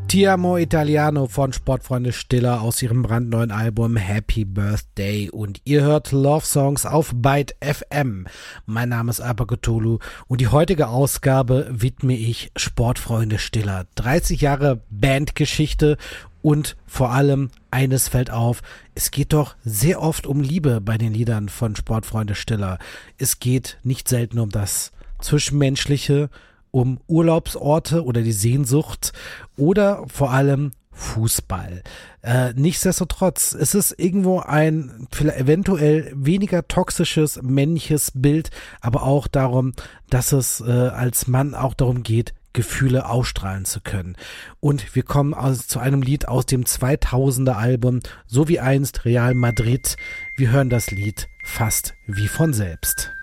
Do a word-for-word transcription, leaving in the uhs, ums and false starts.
Ti amo Italiano von Sportfreunde Stiller aus ihrem brandneuen Album Happy Birthday und ihr hört Love Songs auf Byte F M. Mein Name ist Alper Cthulhu und die heutige Ausgabe widme ich Sportfreunde Stiller. dreißig Jahre Bandgeschichte und vor allem eines fällt auf, es geht doch sehr oft um Liebe bei den Liedern von Sportfreunde Stiller. Es geht nicht selten um das Zwischenmenschliche, um Urlaubsorte oder die Sehnsucht oder vor allem Fußball. Äh, nichtsdestotrotz ist es irgendwo ein vielleicht eventuell weniger toxisches männliches Bild, aber auch darum, dass es äh, als Mann auch darum geht, Gefühle ausstrahlen zu können. Und wir kommen also zu einem Lied aus dem zweitausender Album, so wie einst Real Madrid. Wir hören das Lied fast wie von selbst.